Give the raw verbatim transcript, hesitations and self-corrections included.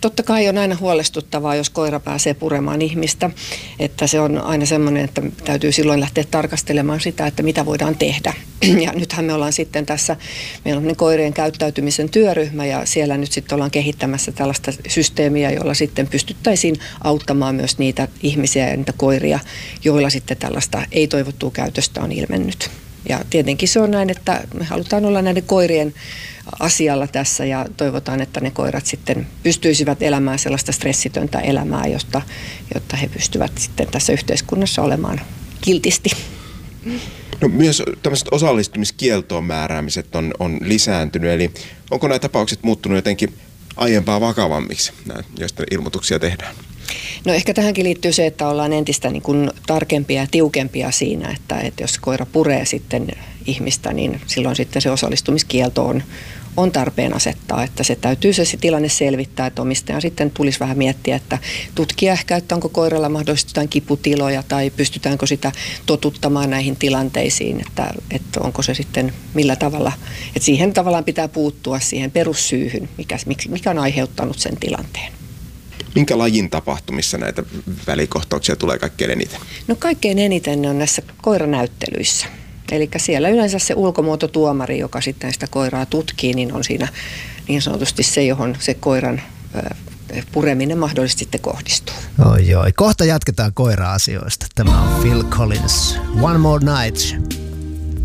totta kai on aina huolestuttavaa, jos koira pääsee puremaan ihmistä, että se on aina semmoinen, että täytyy silloin lähteä tarkastelemaan sitä, että mitä voidaan tehdä. Ja nythän me ollaan sitten tässä, meillä on koirien käyttäytymisen työryhmä ja siellä nyt sitten ollaan kehittämässä tällaista systeemiä, jolla sitten pystyttäisiin auttamaan myös niitä ihmisiä ja niitä koiria, joilla sitten tällaista ei-toivottua käytöstä on ilmennyt. Ja tietenkin se on näin, että me halutaan olla näiden koirien asialla tässä ja toivotaan, että ne koirat sitten pystyisivät elämään sellaista stressitöntä elämää, jotta, jotta he pystyvät sitten tässä yhteiskunnassa olemaan kiltisti. No, myös tämmöiset osallistumiskieltoon määräämiset on, on lisääntynyt, eli onko nämä tapaukset muuttunut jotenkin aiempaa vakavammiksi, joista ilmoituksia tehdään? No ehkä tähänkin liittyy se, että ollaan entistä niin kuin tarkempia ja tiukempia siinä, että, että jos koira puree sitten ihmistä, niin silloin sitten se osallistumiskielto on, on tarpeen asettaa, että se täytyy se, se tilanne selvittää, että omistajan sitten tulisi vähän miettiä, että tutkia ehkä, että onko koiralla mahdollisesti jotain kiputiloja tai pystytäänkö sitä totuttamaan näihin tilanteisiin, että, että onko se sitten millä tavalla, että siihen tavallaan pitää puuttua siihen perussyyhyn, mikä, mikä on aiheuttanut sen tilanteen. Minkä lajin tapahtumissa näitä välikohtauksia tulee kaikkein eniten? No kaikkein eniten ne on näissä koiranäyttelyissä. Eli siellä yleensä se ulkomuototuomari, joka sitten sitä koiraa tutkii, niin on siinä niin sanotusti se, johon se koiran pureminen mahdollisesti sitten kohdistuu. Oi, oi. Kohta jatketaan koira-asioista. Tämä on Phil Collins. One More Night.